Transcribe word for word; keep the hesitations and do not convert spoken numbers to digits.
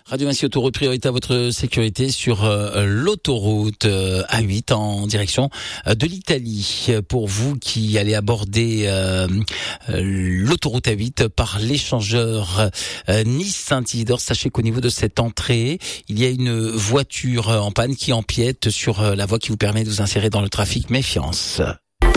Radio Massy Autoroute, priorité à votre sécurité sur euh, l'autoroute euh, A huit en direction euh, de l'Italie. Pour vous qui allez aborder euh, euh, l'autoroute A huit par l'échangeur euh, Nice-Saint-Isidore, sachez qu'au niveau de cette entrée, il y a une voiture en panne qui empiète sur euh, la voie qui vous permet de vous insérer dans le trafic. Méfiance.